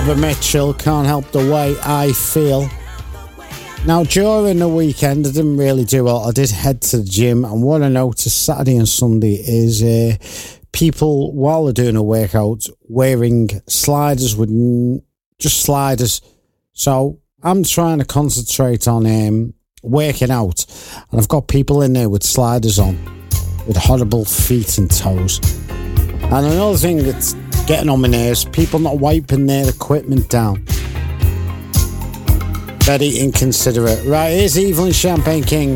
The Mitchell, Can't Help the Way I Feel. Now, during the weekend, I didn't really do well. I did head to the gym, and what I noticed Saturday and Sunday is people, while they're doing a workout, wearing sliders with just sliders. So I'm trying to concentrate on working out, and I've got people in there with sliders on, with horrible feet and toes. And another thing that's getting on my nerves, people not wiping their equipment down. Very inconsiderate. Right, here's Evelyn Champagne King.